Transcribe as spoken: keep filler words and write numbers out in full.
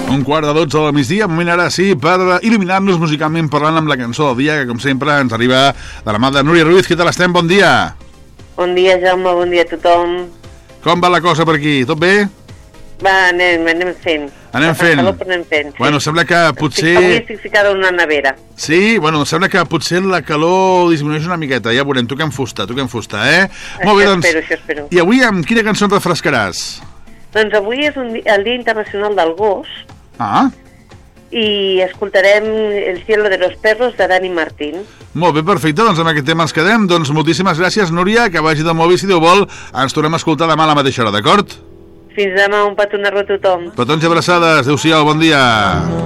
Un quart de dotze del migdia, moment ara sí per il·luminar-nos musicalment parlant amb la cançó del dia, que com sempre ens arriba de la mà de Núria Ruiz. Què tal estem? Bon dia. Bon dia, Jaume, bon dia a tothom. Com va la cosa per aquí? Tot bé? Va, anem, anem fent. Anem fent. Calor, anem fent, sí. Bueno, sembla que potser... Avui estic ficada en una nevera. Sí? Bueno, sembla que potser la calor disminueix una miqueta. Ja veurem, toquem fusta, toquem fusta, eh? Això Molt bé, doncs... espero, això espero. I avui amb quina cançó et refrescaràs? Doncs avui és un, el Dia Internacional del Gos. Ah, i escoltarem El cielo de los perros de Dani Martín. molt bé, perfecte, doncs amb aquest tema ens quedem. Doncs moltíssimes gràcies, Núria, que vagi de molt bé, si Déu vol. Ens tornem a escoltar demà a la mateixa hora, d'acord? Fins demà, un petonarro a tothom. Petons i abraçades, adéu-siau, bon dia.